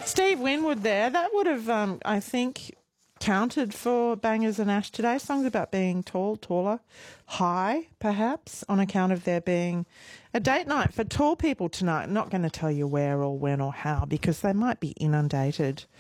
Steve Winwood there. That would have, I think, counted for Bangers and Ash today. Songs about being tall, taller, high, perhaps, on account of there being a date night for tall people tonight. I'm not going to tell you where or when or how because they might be inundated